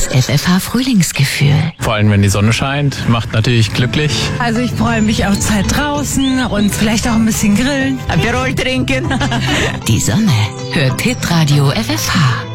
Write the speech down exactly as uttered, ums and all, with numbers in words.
Das F F H-Frühlingsgefühl. Vor allem, wenn die Sonne scheint, macht natürlich glücklich. Also ich freue mich auf Zeit draußen und vielleicht auch ein bisschen grillen. Aperol trinken. Die Sonne hört Hitradio F F H.